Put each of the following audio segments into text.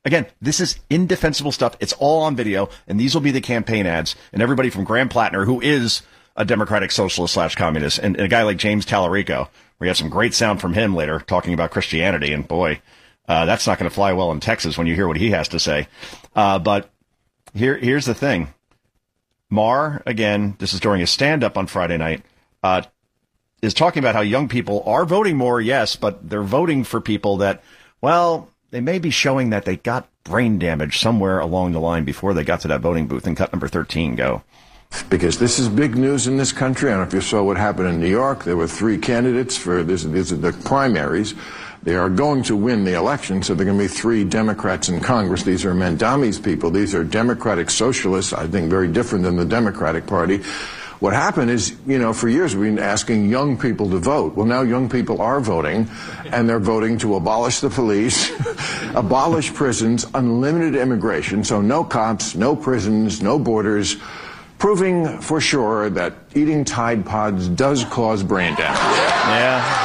Again, this is indefensible stuff. It's all on video, and these will be the campaign ads. And everybody from Graham Plattner, who is a Democratic socialist / communist, and a guy like James Tallarico, we have some great sound from him later talking about Christianity. And boy, that's not going to fly well in Texas when you hear what he has to say. But here's the thing. Maher, again, this is during a stand-up on Friday night, is talking about how young people are voting more, yes, but they're voting for people that, well, they may be showing that they got brain damage somewhere along the line before they got to that voting booth. And cut number 13, go. Because this is big news in this country. I don't know if you saw what happened in New York. There were 3 candidates for this. These are the primaries. They are going to win the election, so there are going to be 3 Democrats in Congress. These are Mandami's people. These are Democratic socialists, I think very different than the Democratic Party. What happened is, for years we've been asking young people to vote. Well, now young people are voting, and they're voting to abolish the police, abolish prisons, unlimited immigration, so no cops, no prisons, no borders, proving for sure that eating Tide Pods does cause brain damage. Yeah.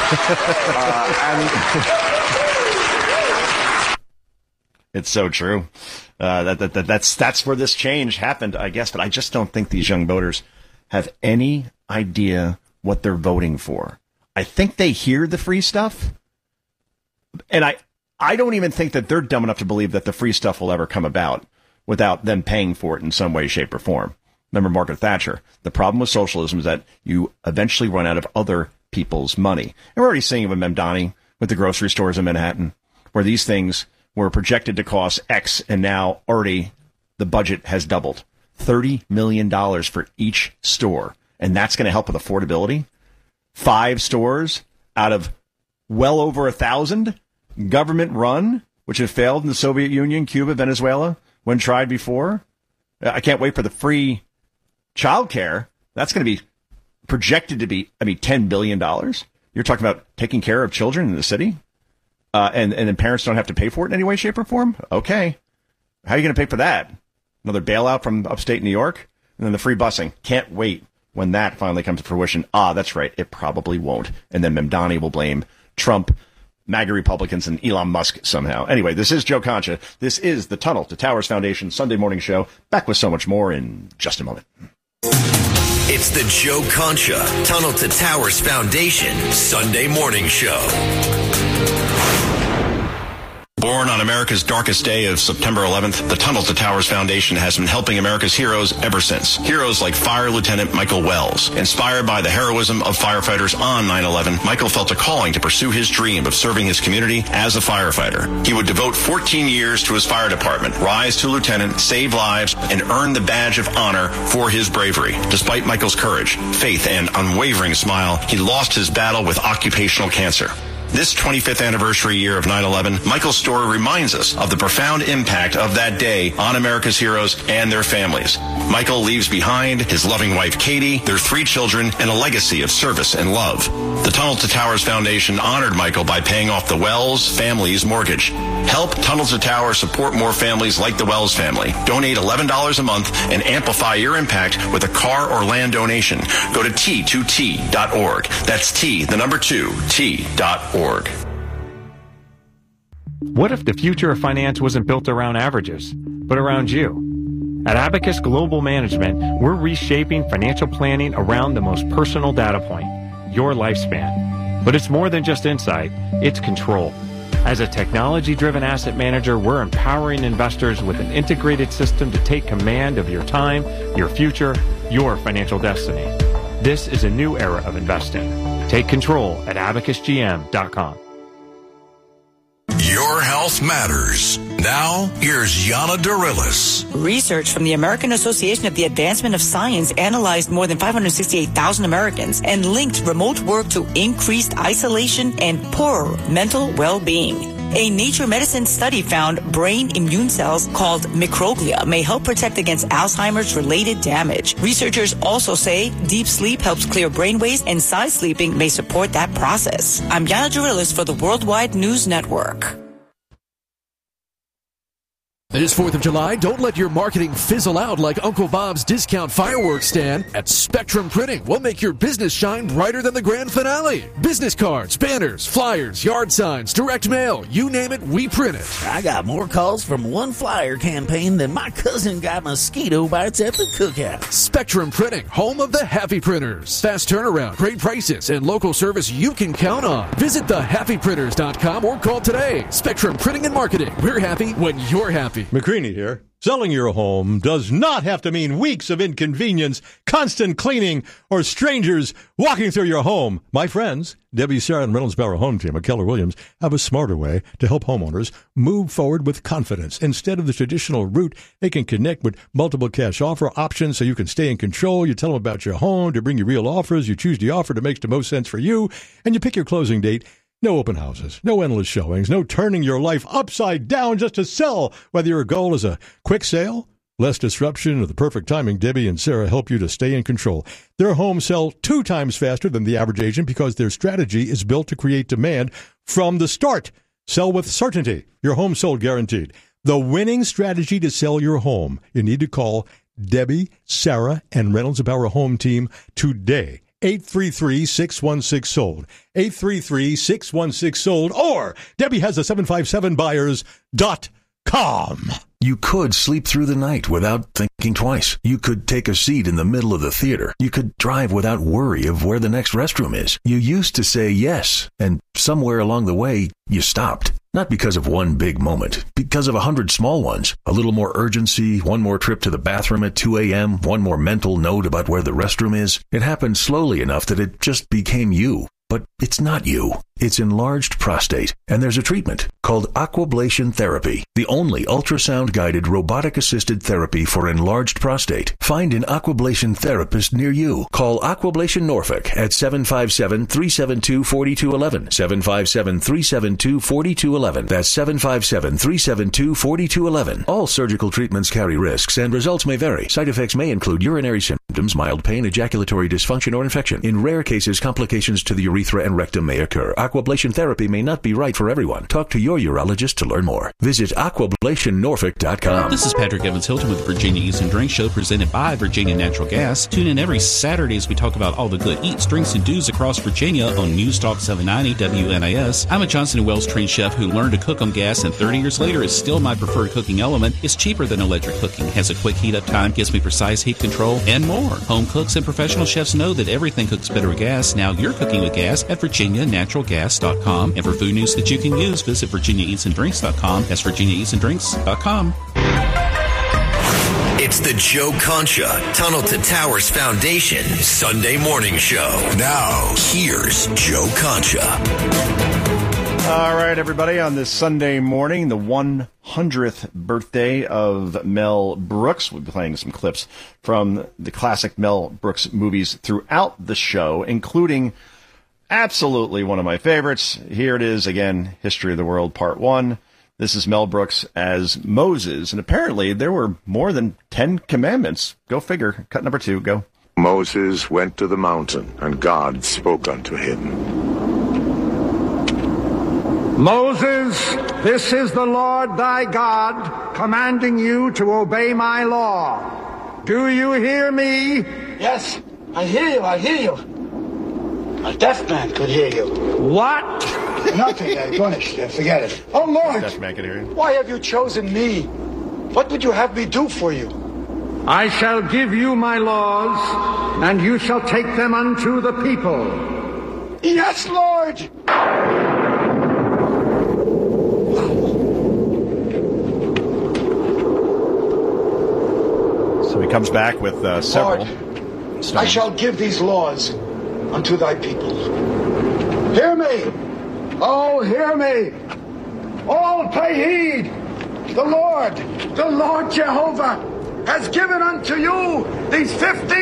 It's so true. That's where this change happened, I guess. But I just don't think these young voters have any idea what they're voting for. I think they hear the free stuff, and I don't even think that they're dumb enough to believe that the free stuff will ever come about without them paying for it in some way, shape, or form. Remember Margaret Thatcher. The problem with socialism is that you eventually run out of other people's money. And we're already seeing it with Mamdani, with the grocery stores in Manhattan, where these things were projected to cost X, and now already the budget has doubled. $30 million for each store. And that's going to help with affordability. 5 stores out of well over 1,000 government run, which have failed in the Soviet Union, Cuba, Venezuela, when tried before. I can't wait for the free childcare. That's going to be projected to be, $10 billion. You're talking about taking care of children in the city? And then parents don't have to pay for it in any way, shape, or form? Okay. How are you going to pay for that? Another bailout from upstate New York? And then the free busing. Can't wait when that finally comes to fruition. That's right. It probably won't. And then Mamdani will blame Trump, MAGA Republicans, and Elon Musk somehow. Anyway, this is Joe Concha. This is the Tunnel to Towers Foundation Sunday morning show. Back with so much more in just a moment. It's the Joe Concha Tunnel to Towers Foundation Sunday morning show. Born on America's darkest day of September 11th, the Tunnel to Towers Foundation has been helping America's heroes ever since. Heroes like Fire Lieutenant Michael Wells. Inspired by the heroism of firefighters on 9/11, Michael felt a calling to pursue his dream of serving his community as a firefighter. He would devote 14 years to his fire department, rise to lieutenant, save lives, and earn the badge of honor for his bravery. Despite Michael's courage, faith, and unwavering smile, he lost his battle with occupational cancer. This 25th anniversary year of 9/11, Michael's story reminds us of the profound impact of that day on America's heroes and their families. Michael leaves behind his loving wife, Katie, their 3 children, and a legacy of service and love. The Tunnel to Towers Foundation honored Michael by paying off the Wells family's mortgage. Help Tunnel to Towers support more families like the Wells family. Donate $11 a month and amplify your impact with a car or land donation. Go to T2T.org. That's T, the number 2, T.org. What if the future of finance wasn't built around averages, but around you? At Abacus Global Management, we're reshaping financial planning around the most personal data point, your lifespan. But it's more than just insight, it's control. As a technology-driven asset manager, we're empowering investors with an integrated system to take command of your time, your future, your financial destiny. This is a new era of investing. Take control at abacusgm.com. Your health matters. Now, here's Yana Darilis. Research from the American Association of the Advancement of Science analyzed more than 568,000 Americans and linked remote work to increased isolation and poorer mental well-being. A Nature Medicine study found brain immune cells called microglia may help protect against Alzheimer's related damage. Researchers also say deep sleep helps clear brainwaves and side sleeping may support that process. I'm Yana Darilis for the Worldwide News Network. This 4th of July, don't let your marketing fizzle out like Uncle Bob's discount fireworks stand. At Spectrum Printing, we'll make your business shine brighter than the grand finale. Business cards, banners, flyers, yard signs, direct mail, you name it, we print it. I got more calls from one flyer campaign than my cousin got mosquito bites at the cookout. Spectrum Printing, home of the Happy Printers. Fast turnaround, great prices, and local service you can count on. Visit thehappyprinters.com or call today. Spectrum Printing and Marketing. We're happy when you're happy. McCreany here. Selling your home does not have to mean weeks of inconvenience, constant cleaning, or strangers walking through your home. My friends, Debbie, Sarah, and Reynolds Bauer Home Team at Keller Williams have a smarter way to help homeowners move forward with confidence. Instead of the traditional route, they can connect with multiple cash offer options so you can stay in control. You tell them about your home to bring you real offers. You choose the offer that makes the most sense for you, and you pick your closing date. No open houses, no endless showings, no turning your life upside down just to sell. Whether your goal is a quick sale, less disruption, or the perfect timing, Debbie and Sarah help you to stay in control. Their homes sell 2 times faster than the average agent because their strategy is built to create demand from the start. Sell with certainty. Your home sold guaranteed. The winning strategy to sell your home. You need to call Debbie, Sarah, and Reynolds Bauer Home Team today. 833-616-SOLD. 833-616-SOLD. Or Debbie has a 757buyers.com. You could sleep through the night without thinking twice. You could take a seat in the middle of the theater. You could drive without worry of where the next restroom is. You used to say yes, and somewhere along the way, you stopped. Not because of one big moment, because of 100 small ones. A little more urgency, one more trip to the bathroom at 2 a.m., one more mental note about where the restroom is. It happened slowly enough that it just became you. But it's not you. It's enlarged prostate, and there's a treatment called Aquablation Therapy, the only ultrasound-guided robotic-assisted therapy for enlarged prostate. Find an Aquablation therapist near you. Call Aquablation Norfolk at 757-372-4211. 757-372-4211. That's 757-372-4211. All surgical treatments carry risks, and results may vary. Side effects may include urinary symptoms, mild pain, ejaculatory dysfunction, or infection. In rare cases, complications to the urethra and rectum may occur. Aquablation therapy may not be right for everyone. Talk to your urologist to learn more. Visit aquablationnorfolk.com. This is Patrick Evans Hilton with the Virginia Eats and Drinks Show, presented by Virginia Natural Gas. Tune in every Saturday as we talk about all the good eats, drinks, and do's across Virginia on News Talk 790 WNAS. I'm a Johnson & Wells trained chef who learned to cook on gas, and 30 years later is still my preferred cooking element. It's cheaper than electric cooking, has a quick heat up time, gives me precise heat control, and more. Home cooks and professional chefs know that everything cooks better with gas. Now you're cooking with gas at virginianaturalgas.com. And for food news that you can use, visit virginiaeatsanddrinks.com. That's virginiaeatsanddrinks.com. It's the Joe Concha Tunnel to Towers Foundation Sunday Morning Show. Now, here's Joe Concha. All right, everybody, on this Sunday morning, the 100th birthday of Mel Brooks. We'll be playing some clips from the classic Mel Brooks movies throughout the show, including absolutely one of my favorites. Here it is again, History of the World, Part 1. This is Mel Brooks as Moses, and apparently there were more than 10 commandments. Go figure. Cut number 2, go. Moses went to the mountain, and God spoke unto him. Moses, this is the Lord thy God, commanding you to obey my law. Do you hear me? Yes, I hear you. A deaf man could hear you. What? Nothing, punished. Forget it. Oh, Lord. Deaf man could hear you. Why have you chosen me? What would you have me do for you? I shall give you my laws, and you shall take them unto the people. Yes, Lord. So he comes back with several. Lord, I shall give these laws unto thy people. Hear me! Oh, hear me! All pay heed! The Lord Jehovah, has given unto you these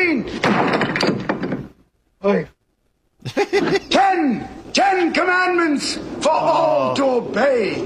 10 commandments for all to obey.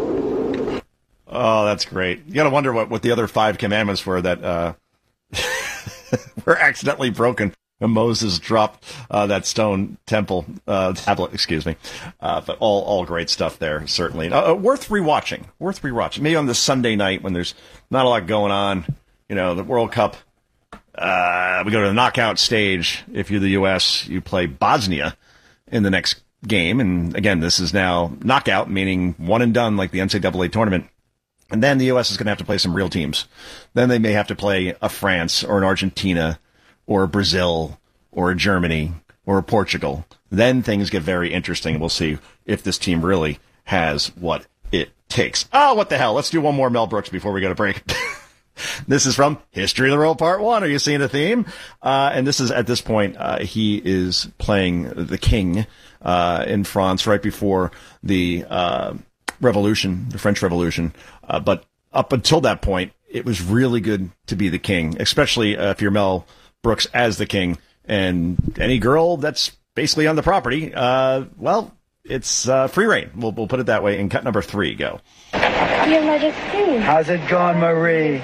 Oh, that's great. You got to wonder what the other 5 commandments were that were accidentally broken. Moses dropped that stone tablet, excuse me. But all great stuff there, certainly. Worth rewatching. Maybe on this Sunday night when there's not a lot going on. The World Cup. We go to the knockout stage. If you're the U.S., you play Bosnia in the next game. And again, this is now knockout, meaning one and done like the NCAA tournament. And then the U.S. is going to have to play some real teams. Then they may have to play a France or an Argentina or a Brazil or a Germany or a Portugal. Then things get very interesting. We'll see if this team really has what it takes. Oh, what the hell? Let's do one more Mel Brooks before we go to break. This is from History of the World Part 1. Are you seeing the theme? And this is, at this point, he is playing the king in France right before the Revolution, the French Revolution. But up until that point, it was really good to be the king, especially if you're Mel Brooks as the king. And any girl that's basically on the property, well, it's free reign. We'll put it that way. In cut number 3, go. Your Majesty. How's it going, Marie?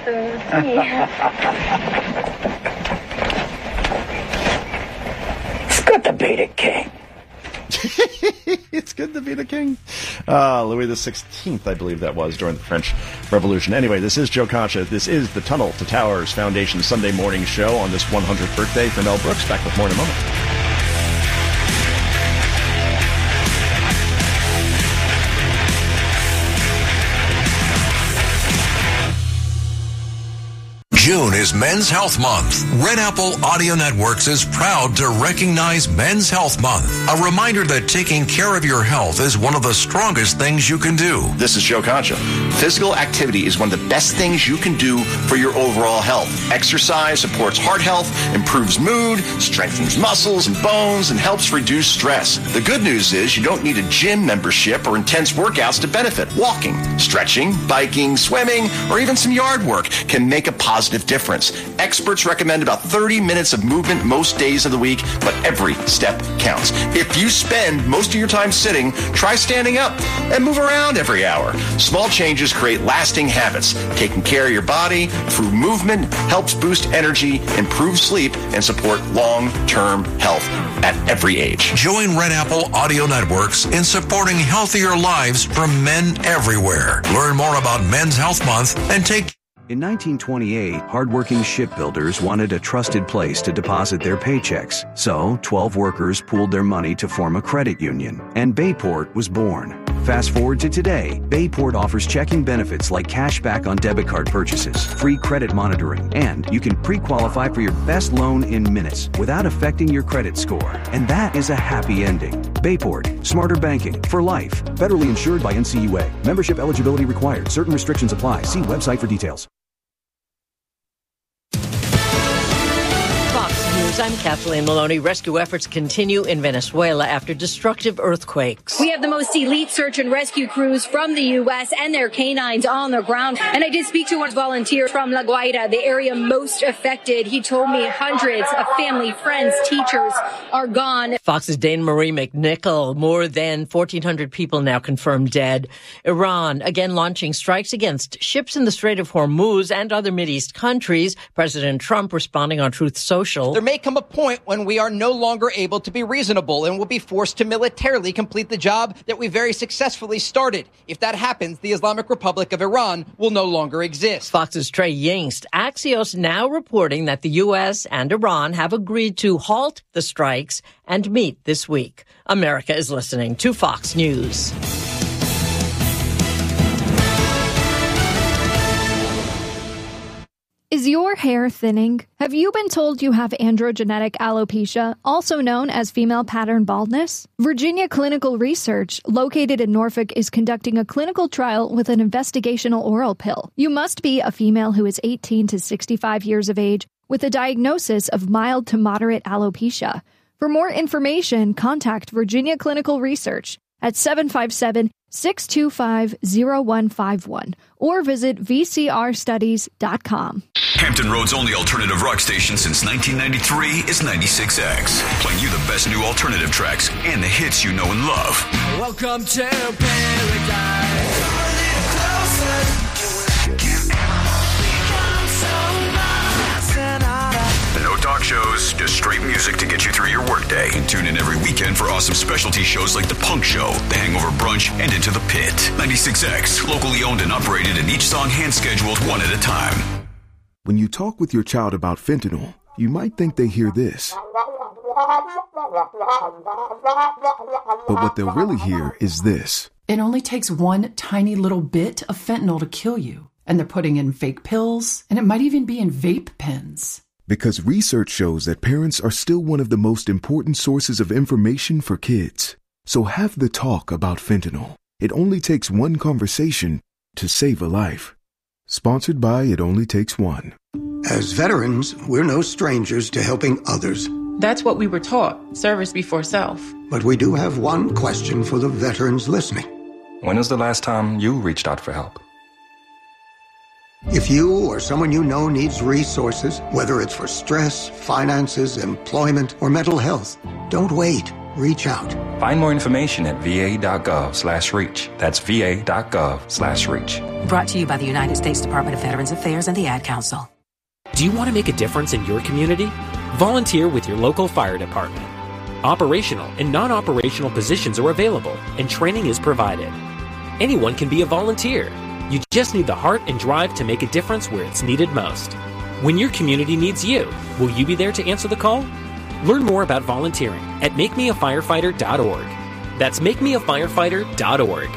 It's good to be the king. It's good to be the king. Louis the 16th, I believe that was, during the French Revolution. Anyway, this is Joe Concha. This is the Tunnel to Towers Foundation Sunday morning show on this 100th birthday for Mel Brooks. Back with more in a moment. June is Men's Health Month. Red Apple Audio Networks is proud to recognize Men's Health Month. A reminder that taking care of your health is one of the strongest things you can do. This is Joe Concha. Physical activity is one of the best things you can do for your overall health. Exercise supports heart health, improves mood, strengthens muscles and bones, and helps reduce stress. The good news is you don't need a gym membership or intense workouts to benefit. Walking, stretching, biking, swimming, or even some yard work can make a positive difference. Experts recommend about 30 minutes of movement most days of the week, but every step counts. If you spend most of your time sitting, try standing up and move around every hour. Small changes create lasting habits. Taking care of your body through movement helps boost energy, improve sleep, and support long-term health at every age. Join Red Apple Audio Networks in supporting healthier lives from men everywhere. Learn more about Men's Health Month and take... In 1928, hardworking shipbuilders wanted a trusted place to deposit their paychecks. So, 12 workers pooled their money to form a credit union, and Bayport was born. Fast forward to today, Bayport offers checking benefits like cash back on debit card purchases, free credit monitoring, and you can pre-qualify for your best loan in minutes without affecting your credit score. And that is a happy ending. Bayport, smarter banking for life. Federally insured by NCUA. Membership eligibility required. Certain restrictions apply. See website for details. I'm Kathleen Maloney. Rescue efforts continue in Venezuela after destructive earthquakes. We have the most elite search and rescue crews from the U.S. and their canines on the ground. And I did speak to one volunteer from La Guaira, the area most affected. He told me hundreds of family, friends, teachers are gone. Fox's Dana Marie McNichol. More than 1,400 people now confirmed dead. Iran again launching strikes against ships in the Strait of Hormuz and other Mideast countries. President Trump responding on Truth Social. There may come a point when we are no longer able to be reasonable and will be forced to militarily complete the job that we very successfully started. If that happens, the Islamic Republic of Iran will no longer exist. Fox's Trey Yingst. Axios now reporting that the U.S. and Iran have agreed to halt the strikes and meet this week. America is listening to Fox News. Is your hair thinning? Have you been told you have androgenetic alopecia, also known as female pattern baldness? Virginia Clinical Research, located in Norfolk, is conducting a clinical trial with an investigational oral pill. You must be a female who is 18 to 65 years of age with a diagnosis of mild to moderate alopecia. For more information, contact Virginia Clinical Research at 757-625-0151 or visit vcrstudies.com. Hampton Road's only alternative rock station since 1993 is 96X, playing you the best new alternative tracks and the hits you know and love. Welcome to paradise. No talk shows, just straight music Tuesday. And tune in every weekend for awesome specialty shows like The Punk Show, The Hangover Brunch, and Into the Pit. 96X, locally owned and operated, and each song hand-scheduled one at a time. When you talk with your child about fentanyl, you might think they hear this. But what they'll really hear is this. It only takes one tiny little bit of fentanyl to kill you. And they're putting in fake pills, and it might even be in vape pens. Because research shows that parents are still one of the most important sources of information for kids. So have the talk about fentanyl. It only takes one conversation to save a life. Sponsored by It Only Takes One. As veterans, we're no strangers to helping others. That's what we were taught, service before self. But we do have one question for the veterans listening. When was the last time you reached out for help? If you or someone you know needs resources, whether it's for stress, finances, employment, or mental health, don't wait. Reach out. Find more information at va.gov/reach. That's va.gov/reach. Brought to you by the United States Department of Veterans Affairs and the Ad Council. Do you want to make a difference in your community? Volunteer with your local fire department. Operational and non-operational positions are available, and training is provided. Anyone can be a volunteer. You just need the heart and drive to make a difference where it's needed most. When your community needs you, will you be there to answer the call? Learn more about volunteering at makemeafirefighter.org. That's makemeafirefighter.org.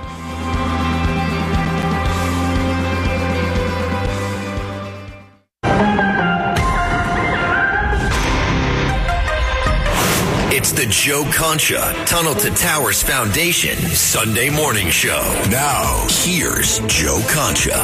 It's the Joe Concha Tunnel to Towers Foundation Sunday morning show. Now, here's Joe Concha.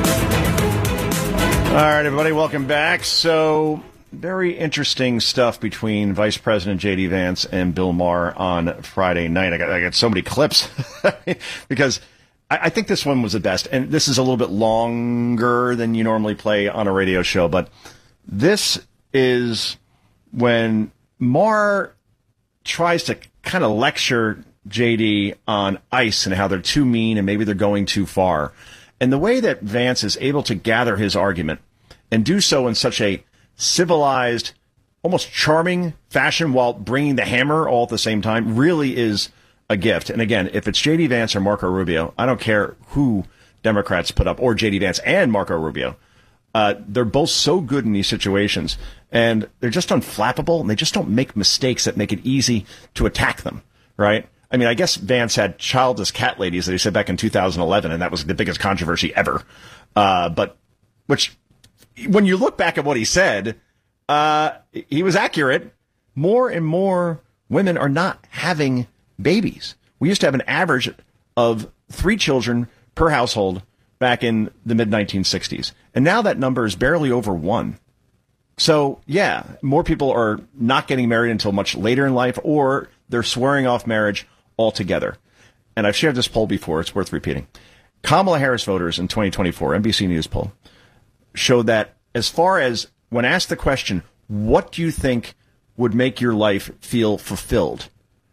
All right, everybody, welcome back. So, very interesting stuff between Vice President J.D. Vance and Bill Maher on Friday night. I got so many clips because I think this one was the best. And this is a little bit longer than you normally play on a radio show. But this is when Maher tries to kind of lecture JD on ICE and how they're too mean and maybe they're going too far. And the way that Vance is able to gather his argument and do so in such a civilized, almost charming fashion while bringing the hammer all at the same time really is a gift. And again, if it's JD Vance or Marco Rubio, I don't care who Democrats put up, or JD Vance and Marco Rubio. They're both so good in these situations, and they're just unflappable, and they just don't make mistakes that make it easy to attack them, right? I mean, I guess Vance had childless cat ladies that he said back in 2011, and that was the biggest controversy ever. But which, when you look back at what he said, he was accurate. More and more women are not having babies. We used to have an average of 3 children per household back in the mid-1960s. And now that number is barely over 1. So, yeah, more people are not getting married until much later in life, or they're swearing off marriage altogether. And I've shared this poll before. It's worth repeating. Kamala Harris voters in 2024, NBC News poll, showed that as far as when asked the question, what do you think would make your life feel fulfilled?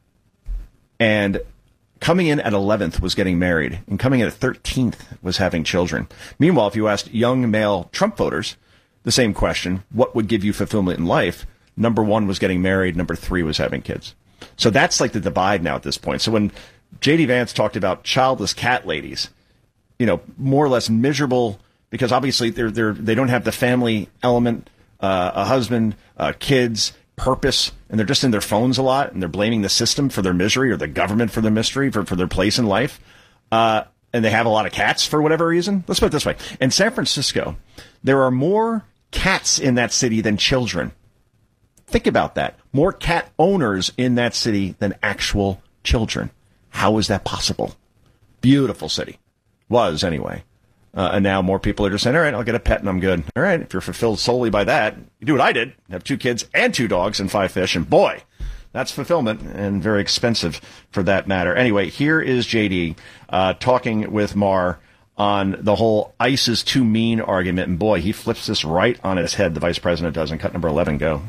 And coming in at 11th was getting married, and coming in at 13th was having children. Meanwhile, if you asked young male Trump voters the same question, what would give you fulfillment in life? Number 1 was getting married. Number 3 was having kids. So that's like the divide now at this point. So when J.D. Vance talked about childless cat ladies, you know, more or less miserable because obviously they don't have the family element, a husband, kids, purpose, and they're just in their phones a lot, and they're blaming the system for their misery or the government for their misery, for their place in life. And they have a lot of cats for whatever reason. Let's put it this way. In San Francisco, there are more cats in that city than children. Think about that. More cat owners in that city than actual children. How is that possible? Beautiful city. Was, anyway. And now more people are just saying, all right, I'll get a pet and I'm good. All right, if you're fulfilled solely by that, you do what I did. Have 2 kids and 2 dogs and 5 fish. And boy, that's fulfillment and very expensive for that matter. Anyway, here is JD talking with Maher on the whole ICE is too mean argument. And boy, he flips this right on its head. The vice president does. And cut number 11, go.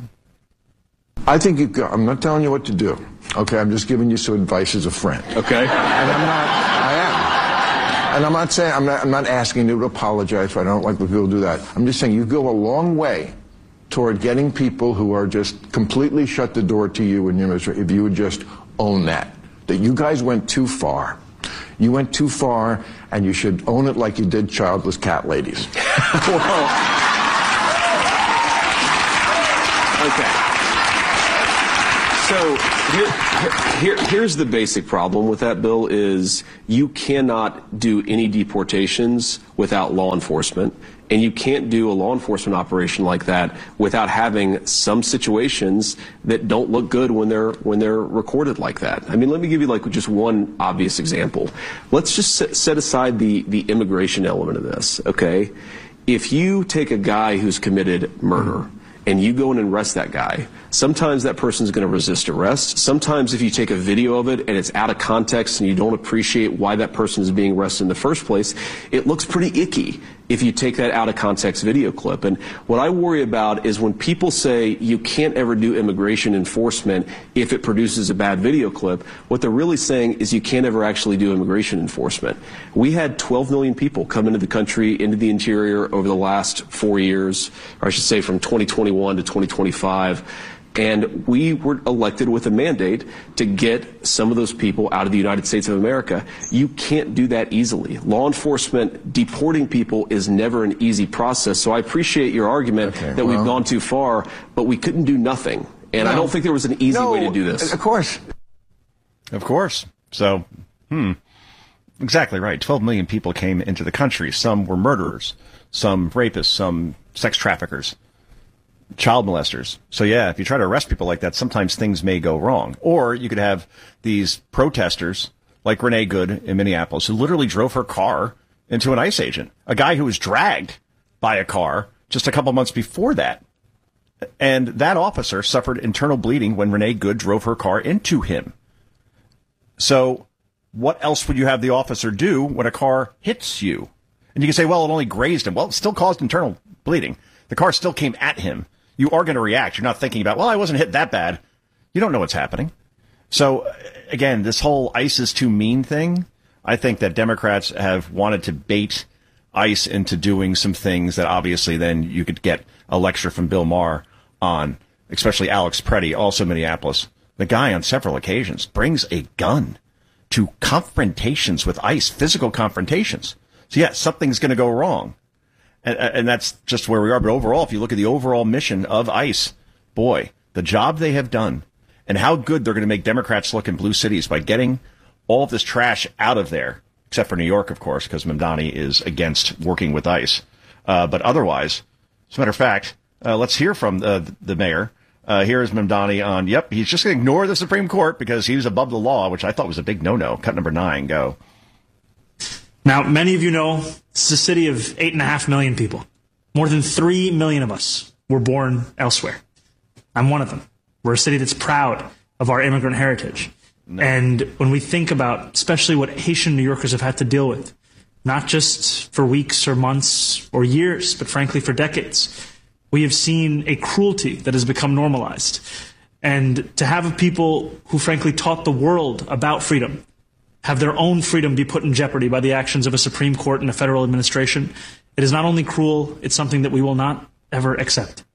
I think I'm not telling you what to do. Okay, I'm just giving you some advice as a friend. Okay. And I am. And I'm not saying, I'm not asking you to apologize for I don't like when people do that. I'm just saying you go a long way toward getting people who are just completely shut the door to you and your ministry, if you would just own that you guys went too far. You went too far, and you should own it like you did childless cat ladies. Okay. So here's the basic problem with that bill is you cannot do any deportations without law enforcement, and you can't do a law enforcement operation like that without having some situations that don't look good when they're recorded like that. I mean, let me give you like just one obvious example. Let's just set aside the immigration element of this, okay? If you take a guy who's committed murder and you go in and arrest that guy, sometimes that person's going to resist arrest. Sometimes if you take a video of it and it's out of context and you don't appreciate why that person is being arrested in the first place, it looks pretty icky if you take that out of context video clip. And what I worry about is when people say you can't ever do immigration enforcement if it produces a bad video clip, what they're really saying is you can't ever actually do immigration enforcement. We had 12 million people come into the country, into the interior over the last 4 years, or I should say from 2021 to 2025. And we were elected with a mandate to get some of those people out of the United States of America. You can't do that easily. Law enforcement deporting people is never an easy process. So I appreciate your argument that we've gone too far, but we couldn't do nothing. And I don't think there was an easy way to do this. Of course. Of course. So, exactly right. 12 million people came into the country. Some were murderers, some rapists, some sex traffickers, child molesters. So yeah, if you try to arrest people like that, sometimes things may go wrong. Or you could have these protesters like Renee Good in Minneapolis who literally drove her car into an ICE agent, a guy who was dragged by a car just a couple months before that. And that officer suffered internal bleeding when Renee Good drove her car into him. So what else would you have the officer do when a car hits you? And you can say, well, it only grazed him. Well, it still caused internal bleeding. The car still came at him. You are going to react. You're not thinking about, well, I wasn't hit that bad. You don't know what's happening. So, again, this whole ICE is too mean thing, I think that Democrats have wanted to bait ICE into doing some things that obviously then you could get a lecture from Bill Maher on, especially Alex Preddy, also Minneapolis. The guy on several occasions brings a gun to confrontations with ICE, physical confrontations. So, yeah, something's going to go wrong. And that's just where we are. But overall, if you look at the overall mission of ICE, boy, the job they have done and how good they're going to make Democrats look in blue cities by getting all of this trash out of there, except for New York, of course, because Mamdani is against working with ICE. But otherwise, as a matter of fact, let's hear from the mayor. Here is Mamdani on, he's just going to ignore the Supreme Court because he was above the law, which I thought was a big no-no. Cut number 9, go. Now, many of you know this is a city of 8.5 million people. More than 3 million of us were born elsewhere. I'm one of them. We're a city that's proud of our immigrant heritage. No. And when we think about especially what Haitian New Yorkers have had to deal with, not just for weeks or months or years, but frankly for decades, we have seen a cruelty that has become normalized. And to have people who frankly taught the world about freedom have their own freedom be put in jeopardy by the actions of a Supreme Court and a federal administration, it is not only cruel, it's something that we will not ever accept.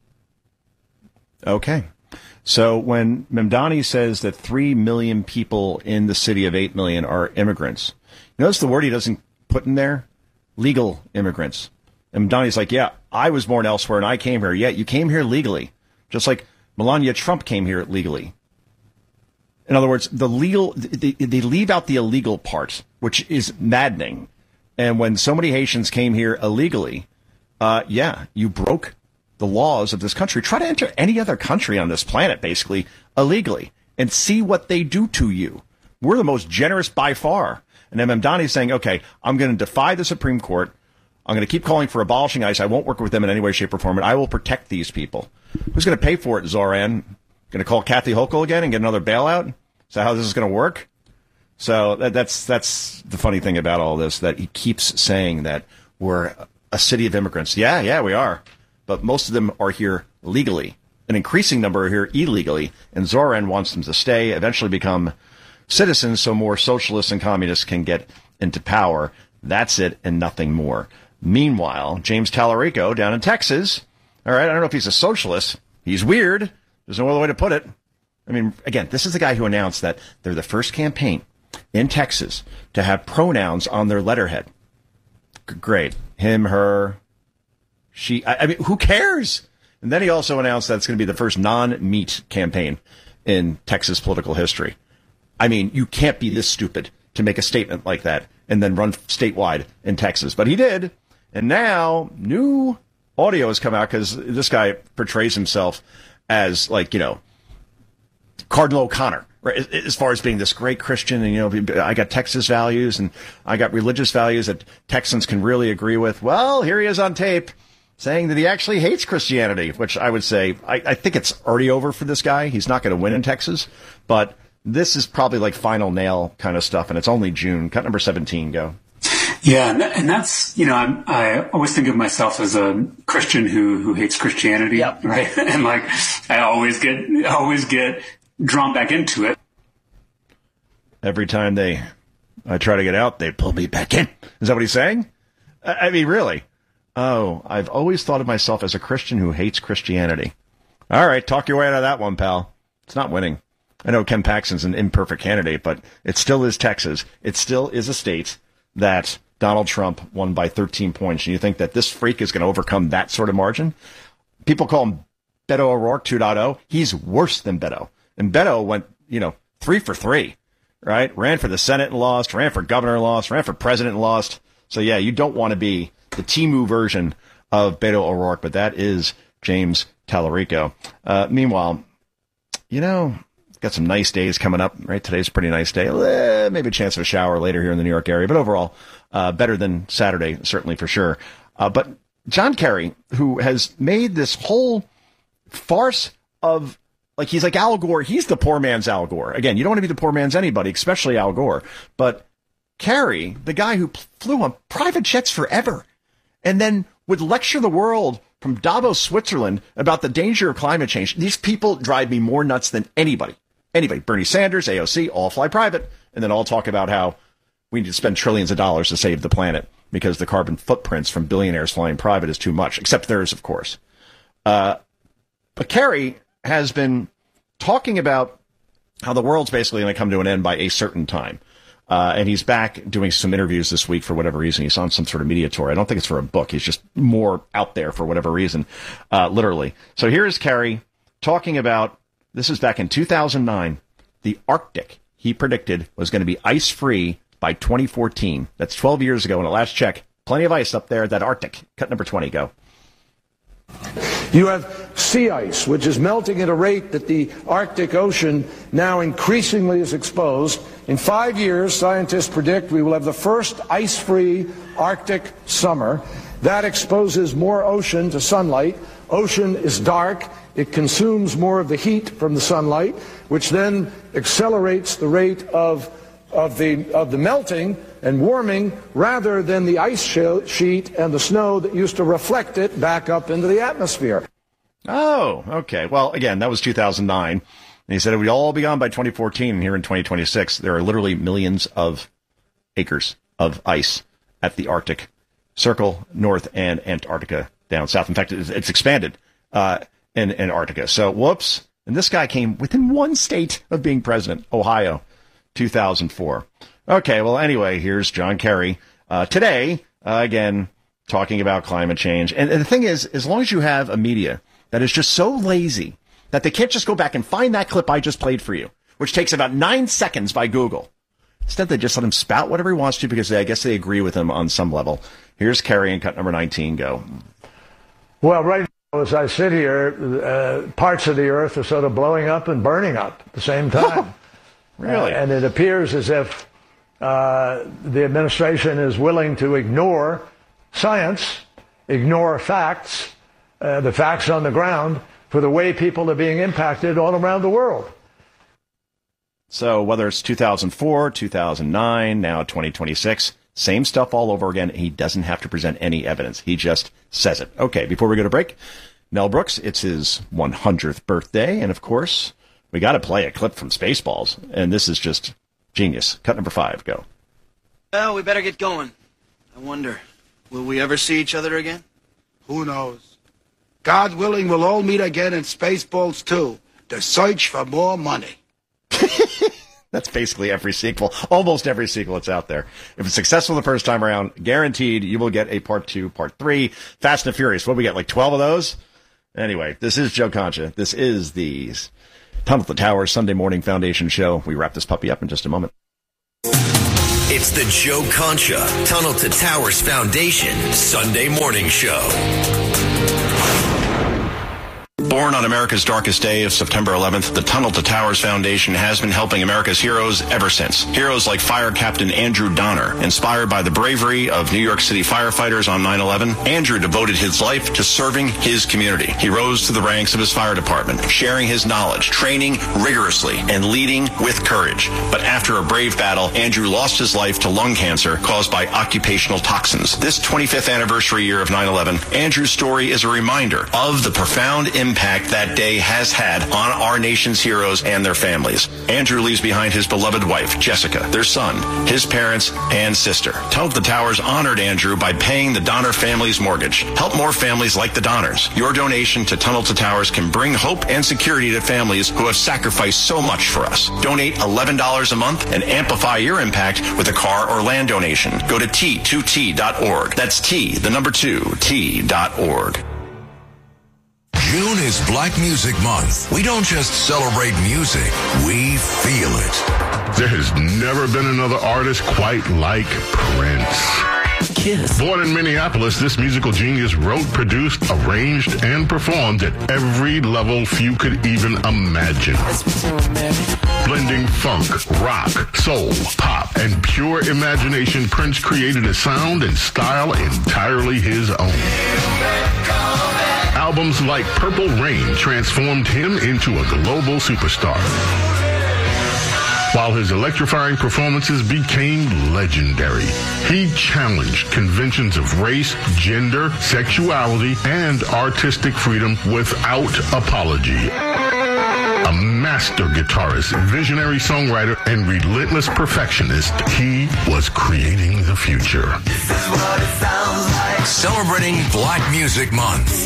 Okay. So when Mamdani says that 3 million people in the city of 8 million are immigrants, notice the word he doesn't put in there? Legal immigrants. And Mamdani's like, yeah, I was born elsewhere and I came here. Yeah, you came here legally. Just like Melania Trump came here legally. In other words, they leave out the illegal part, which is maddening. And when so many Haitians came here illegally, you broke the laws of this country. Try to enter any other country on this planet, basically, illegally, and see what they do to you. We're the most generous by far. And then Mamdani's saying, okay, I'm going to defy the Supreme Court. I'm going to keep calling for abolishing ICE. I won't work with them in any way, shape, or form, and I will protect these people. Who's going to pay for it, Zoran? Going to call Kathy Hochul again and get another bailout? Is that how this is going to work? So that's the funny thing about all this, that he keeps saying that we're a city of immigrants. Yeah, we are. But most of them are here legally. An increasing number are here illegally. And Zoran wants them to stay, eventually become citizens so more socialists and communists can get into power. That's it and nothing more. Meanwhile, James Tallarico down in Texas All right, I don't know if he's a socialist. He's weird. There's no other way to put it. I mean, again, this is the guy who announced that they're the first campaign in Texas to have pronouns on their letterhead. Great. Him, her, she. I mean, who cares? And then he also announced that it's going to be the first non-meat campaign in Texas political history. I mean, you can't be this stupid to make a statement like that and then run statewide in Texas. But he did. And now new audio has come out because this guy portrays himself as, like, you know, Cardinal O'Connor, right? As far as being this great Christian, and, you know, I got Texas values and I got religious values that Texans can really agree with. Well, here he is on tape saying that he actually hates Christianity, which I would say, I think it's already over for this guy. He's not going to win in Texas, but this is probably like final nail kind of stuff, and it's only June. Cut number 17, go. Yeah, and that's, you know, I always think of myself as a Christian who hates Christianity, yep. Right? And like, I always get drawn back into it. Every time I try to get out, they pull me back in. Is that what he's saying? I mean, really? Oh, I've always thought of myself as a Christian who hates Christianity. All right, talk your way out of that one, pal. It's not winning. I know Ken Paxton's an imperfect candidate, but it still is Texas. It still is a state that Donald Trump won by 13 points. And you think that this freak is going to overcome that sort of margin? People call him Beto O'Rourke 2.0. He's worse than Beto. And Beto went, 3 for 3, right? Ran for the Senate and lost, ran for governor and lost, ran for president and lost. So, yeah, you don't want to be the Timu version of Beto O'Rourke, but that is James Tallarico. Meanwhile, got some nice days coming up, right? Today's a pretty nice day. Maybe a chance of a shower later here in the New York area, but overall, better than Saturday, certainly for sure. But John Kerry, who has made this whole farce of, like, he's like Al Gore. He's the poor man's Al Gore. Again, you don't want to be the poor man's anybody, especially Al Gore. But Kerry, the guy who flew on private jets forever and then would lecture the world from Davos, Switzerland about the danger of climate change. These people drive me more nuts than anybody. Bernie Sanders, AOC, all fly private, and then all talk about how we need to spend trillions of dollars to save the planet because the carbon footprints from billionaires flying private is too much, except theirs, of course. But Kerry has been talking about how the world's basically going to come to an end by a certain time. And he's back doing some interviews this week for whatever reason. He's on some sort of media tour. I don't think it's for a book. He's just more out there for whatever reason, literally. So here's Kerry talking about, this is back in 2009, the Arctic, he predicted, was going to be ice-free by 2014. That's 12 years ago. And at last check, plenty of ice up there at that Arctic. Cut number 20, go. You have sea ice, which is melting at a rate that the Arctic Ocean now increasingly is exposed. In 5 years, scientists predict we will have the first ice-free Arctic summer. That exposes more ocean to sunlight. Ocean is dark. It consumes more of the heat from the sunlight, which then accelerates the rate of the melting and warming rather than the ice sheet and the snow that used to reflect it back up into the atmosphere. Oh, okay. Well, again, that was 2009. And he said it would all be gone by 2014. And here in 2026, there are literally millions of acres of ice at the Arctic Circle, North, and Antarctica down south. In fact, it's expanded in Antarctica. So, whoops. And this guy came within one state of being president, Ohio, 2004. Okay, well, anyway, here's John Kerry today, again, talking about climate change. And the thing is, as long as you have a media that is just so lazy that they can't just go back and find that clip I just played for you, which takes about 9 seconds by Google. Instead, they just let him spout whatever he wants to because I guess they agree with him on some level. Here's Kerry and cut number 19, go. Well, right now, as I sit here, parts of the earth are sort of blowing up and burning up at the same time. Really? And it appears as if the administration is willing to ignore science, ignore facts, the facts on the ground, for the way people are being impacted all around the world. So whether it's 2004, 2009, now 2026, same stuff all over again. He doesn't have to present any evidence. He just says it. Okay, before we go to break, Mel Brooks, it's his 100th birthday. And, of course, we got to play a clip from Spaceballs. And this is just genius. Cut number 5, go. Well, we better get going. I wonder, will we ever see each other again? Who knows? God willing, we'll all meet again in Spaceballs 2. The search for more money. That's basically every sequel, almost every sequel that's out there. If it's successful the first time around, guaranteed you will get a part 2, part 3. Fast and Furious, what we get, like 12 of those? Anyway, this is Joe Concha. This is the Tunnel to Towers Sunday Morning Foundation show. We wrap this puppy up in just a moment. It's the Joe Concha Tunnel to Towers Foundation Sunday Morning Show. Born on America's darkest day of September 11th, the Tunnel to Towers Foundation has been helping America's heroes ever since. Heroes like Fire Captain Andrew Donner. Inspired by the bravery of New York City firefighters on 9/11, Andrew devoted his life to serving his community. He rose to the ranks of his fire department, sharing his knowledge, training rigorously, and leading with courage. But after a brave battle, Andrew lost his life to lung cancer caused by occupational toxins. This 25th anniversary year of 9/11, Andrew's story is a reminder of the profound impact that day has had on our nation's heroes and their families. Andrew leaves behind his beloved wife, Jessica, their son, his parents, and sister. Tunnel to the Towers honored Andrew by paying the Donner family's mortgage. Help more families like the Donners. Your donation to Tunnel to Towers can bring hope and security to families who have sacrificed so much for us. Donate $11 a month and amplify your impact with a car or land donation. Go to T2T.org. That's T, the number 2, T.org. June is Black Music Month. We don't just celebrate music, we feel it. There has never been another artist quite like Prince. Kiss. Born in Minneapolis, this musical genius wrote, produced, arranged, and performed at every level few could even imagine. Blending funk, rock, soul, pop, and pure imagination, Prince created a sound and style entirely his own. Albums like Purple Rain transformed him into a global superstar, while his electrifying performances became legendary. He challenged conventions of race, gender, sexuality, and artistic freedom without apology. A master guitarist, visionary songwriter, and relentless perfectionist, he was creating the future. This is what it sounds like. Celebrating Black Music Month.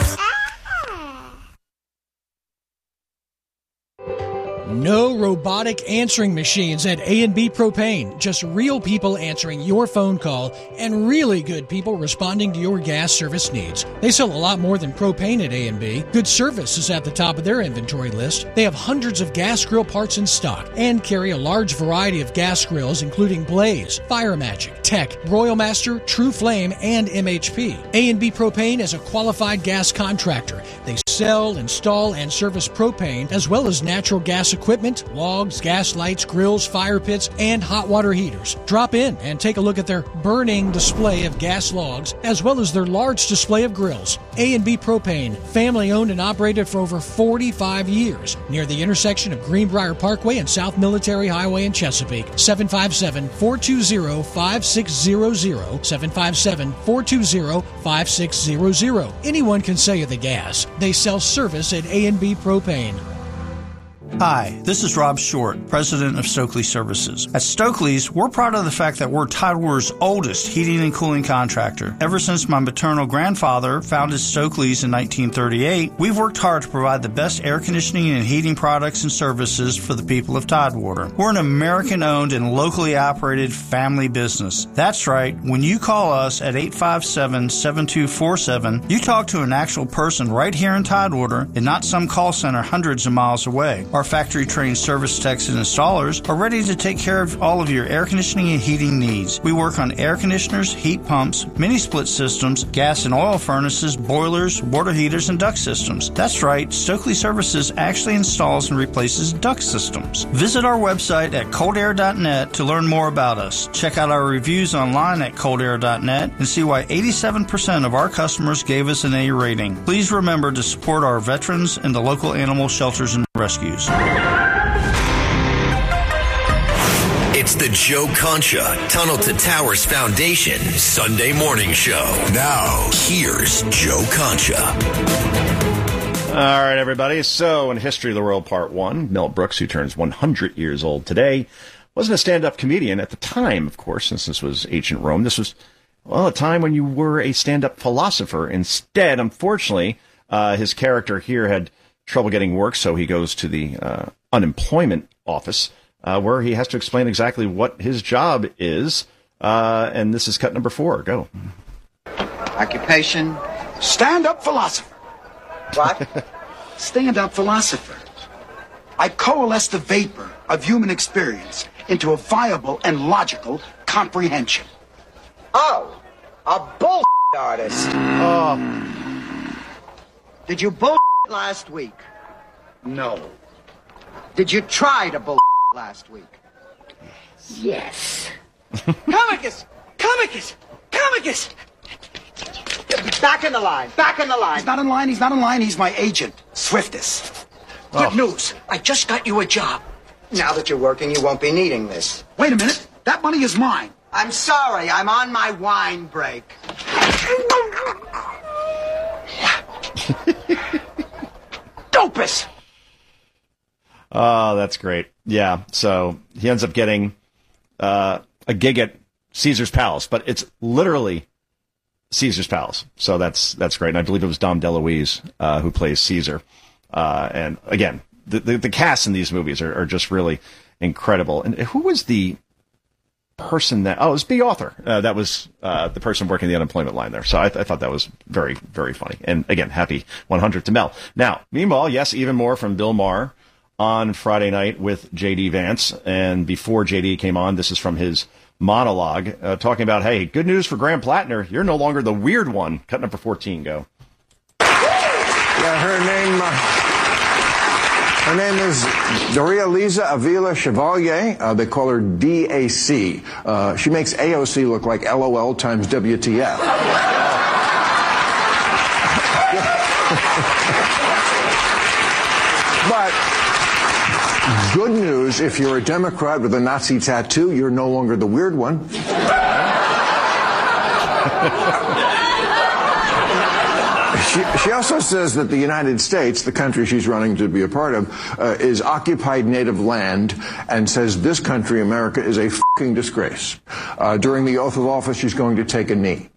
No robotic answering machines at A&B Propane. Just real people answering your phone call and really good people responding to your gas service needs. They sell a lot more than propane at A&B. Good service is at the top of their inventory list. They have hundreds of gas grill parts in stock and carry a large variety of gas grills including Blaze, Fire Magic, Tech, Royal Master, True Flame, and MHP. A&B Propane is a qualified gas contractor. They sell, install, and service propane as well as natural gas equipment, logs, gas lights, grills, fire pits, and hot water heaters. Drop in and take a look at their burning display of gas logs as well as their large display of grills. A&B Propane, family owned and operated for over 45 years, near the intersection of Greenbrier Parkway and South Military Highway in Chesapeake. 757-420-5600, 757-420-5600. Anyone can sell you the gas. They sell service at A&B Propane. Hi, this is Rob Short, president of Stokely Services. At Stokely's, we're proud of the fact that we're Tidewater's oldest heating and cooling contractor. Ever since my maternal grandfather founded Stokely's in 1938, we've worked hard to provide the best air conditioning and heating products and services for the people of Tidewater. We're an American-owned and locally operated family business. That's right, when you call us at 857-7247, you talk to an actual person right here in Tidewater and not some call center hundreds of miles away. Our factory-trained service techs and installers are ready to take care of all of your air conditioning and heating needs. We work on air conditioners, heat pumps, mini-split systems, gas and oil furnaces, boilers, water heaters, and duct systems. That's right, Stokely Services actually installs and replaces duct systems. Visit our website at coldair.net to learn more about us. Check out our reviews online at coldair.net and see why 87% of our customers gave us an A rating. Please remember to support our veterans and the local animal shelters and rescues. It's the Joe Concha Tunnel to Towers Foundation Sunday Morning Show. Now, here's Joe Concha. All right, everybody. So, in History of the World Part 1, Mel Brooks, who turns 100 years old today, wasn't a stand-up comedian at the time, of course, since this was ancient Rome. This was, well, a time when you were a stand-up philosopher. Instead, unfortunately, His character here had trouble getting work, so he goes to the unemployment office, where he has to explain exactly what his job is. And this is cut number 4. Go. Occupation. Stand-up philosopher. What? Stand-up philosopher. I coalesce the vapor of human experience into a viable and logical comprehension. Oh, a bull artist. Did you bull last week? No. Did you try to bull last week? Yes. Comicus! Comicus! Comicus! Back in the line. Back in the line. He's not in line. He's not in line. He's my agent, Swiftus. Good news. I just got you a job. Now that you're working, you won't be needing this. Wait a minute. That money is mine. I'm sorry. I'm on my wine break. Dopus! Oh, that's great. Yeah, so he ends up getting a gig at Caesar's Palace, but it's literally Caesar's Palace. So that's great. And I believe it was Dom DeLuise who plays Caesar. And again, the cast in these movies are just really incredible. And who was the person that... Oh, it was B. Arthur. That was the person working the unemployment line there. So I thought that was very, very funny. And again, happy 100 to Mel. Now, meanwhile, yes, even more from Bill Maher on Friday night with J.D. Vance. And before J.D. came on, this is from his monologue, talking about, hey, good news for Graham Plattner. You're no longer the weird one. Cut number 14, go. Yeah, her name is Doria Lisa Avila Chevalier. They call her DAC. She makes AOC look like LOL times WTF. But good news, if you're a Democrat with a Nazi tattoo, you're no longer the weird one. She also says that the United States, the country she's running to be a part of, is occupied native land, and says this country, America, is a fucking disgrace. During the oath of office, she's going to take a knee.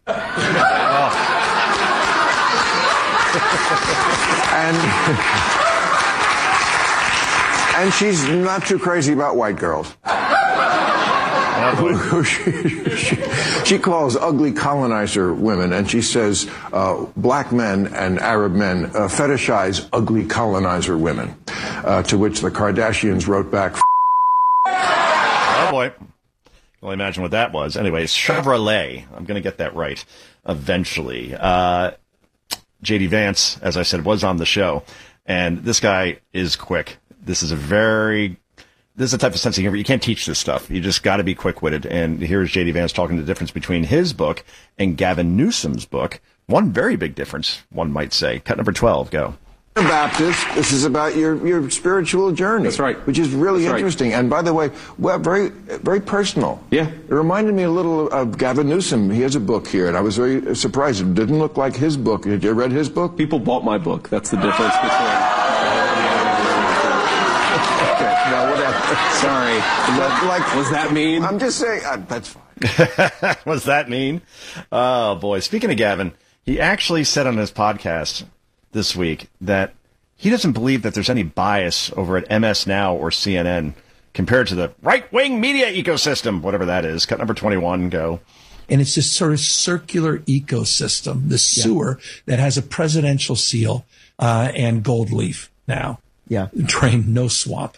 And she's not too crazy about white girls. Who she calls ugly colonizer women, and she says black men and Arab men fetishize ugly colonizer women, to which the Kardashians wrote back, Oh, boy. Can only imagine what that was. Anyways, Chevrolet. I'm going to get that right eventually. J.D. Vance, as I said, was on the show, and this guy is quick. This is the type of sense of humor. You can't teach this stuff. You just got to be quick-witted. And here's J.D. Vance talking the difference between his book and Gavin Newsom's book. One very big difference, one might say. Cut number 12, go. Baptist, this is about your spiritual journey. That's right. Which is really That's interesting. Right. And by the way, well, very, very personal. Yeah. It reminded me a little of Gavin Newsom. He has a book here, and I was very surprised. It didn't look like his book. Had you read his book? People bought my book. That's the difference between... Sorry. Was that mean? I'm just saying, that's fine. Was that mean? Oh, boy. Speaking of Gavin, he actually said on his podcast this week that he doesn't believe that there's any bias over at MS Now or CNN compared to the right-wing media ecosystem, whatever that is. Cut number 21, go. And it's this sort of circular ecosystem, this sewer that has a presidential seal and gold leaf now. Yeah. Drain, no swamp.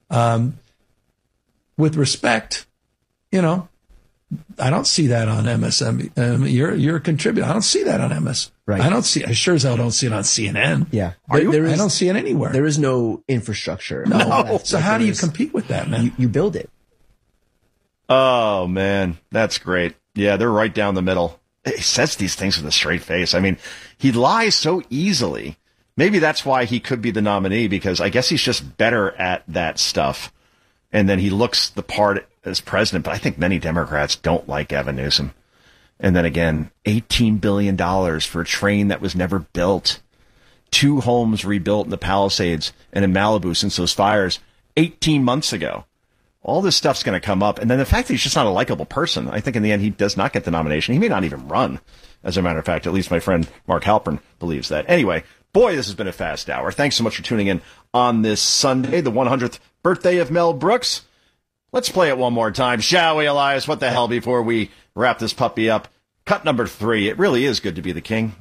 With respect, I don't see that on MSM. You're a contributor. I don't see that on MS. Right. I sure as hell don't see it on CNN. Yeah. I don't see it anywhere. There is no infrastructure. No. So how do you compete with that, man? You build it. Oh, man. That's great. Yeah, they're right down the middle. He says these things with a straight face. I mean, he lies so easily. Maybe that's why he could be the nominee, because I guess he's just better at that stuff. And then he looks the part as president. But I think many Democrats don't like Gavin Newsom. And then again, $18 billion for a train that was never built. 2 homes rebuilt in the Palisades and in Malibu since those fires 18 months ago. All this stuff's going to come up. And then the fact that he's just not a likable person, I think in the end he does not get the nomination. He may not even run, as a matter of fact. At least my friend Mark Halpern believes that. Anyway, Boy, this has been a fast hour. Thanks so much for tuning in on this Sunday, the 100th birthday of Mel Brooks. Let's play it one more time, shall we, Elias? What the hell, before we wrap this puppy up? Cut number 3. It really is good to be the king.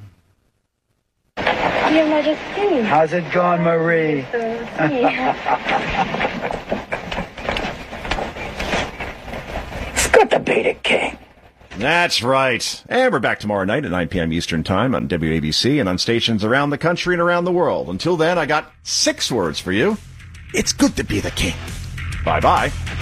Your Majesty. How's it going, Marie? It's good to be the king. That's right. And we're back tomorrow night at 9 p.m. Eastern Time on WABC and on stations around the country and around the world. Until then, I got 6 words for you. It's good to be the king. Bye-bye.